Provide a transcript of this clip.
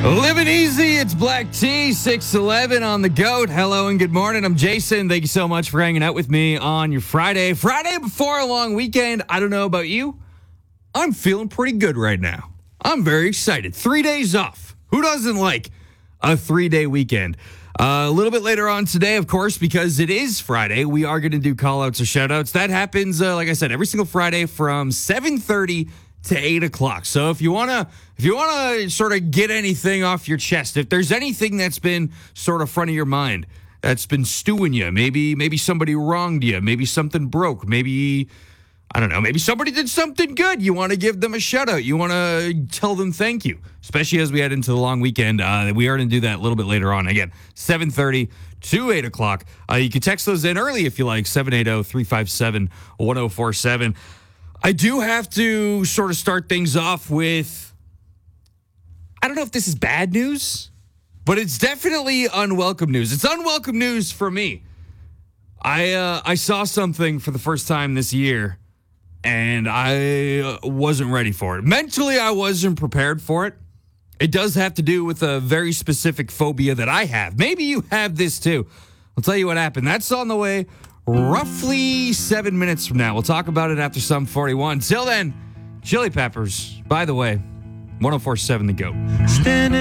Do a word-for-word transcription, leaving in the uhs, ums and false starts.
Living easy, it's Black T, six eleven on the GOAT. Hello and good morning. I'm Jason. Thank you so much for hanging out with me on your Friday. Friday before a long weekend. I don't know about you. I'm feeling pretty good right now. I'm very excited. Three days off. Who doesn't like a three-day weekend? Uh, a little bit later on today, of course, because it is Friday, we are going to do call-outs or shout-outs. That happens, uh, like I said, every single Friday from seven thirty to eight o'clock. So if you want to if you want to sort of get anything off your chest, if there's anything that's been sort of front of your mind, that's been stewing you, maybe maybe somebody wronged you, maybe something broke, maybe, I don't know, maybe somebody did something good, you want to give them a shout out, you want to tell them thank you, especially as we head into the long weekend. Uh, we are going to do that a little bit later on. Again, seven thirty to eight o'clock. Uh, you can text those in early if you like, seven eight zero, three five seven, one zero four seven. I do have to sort of start things off with, I don't know if this is bad news, but it's definitely unwelcome news. It's unwelcome news for me. I uh, I saw something for the first time this year, and I wasn't ready for it. Mentally, I wasn't prepared for it. It does have to do with a very specific phobia that I have. Maybe you have this too. I'll tell you what happened. That's on the way roughly seven minutes from now. We'll talk about it after some forty-one. Till then, Chili Peppers, by the way, one oh four point seven The GOAT. Standing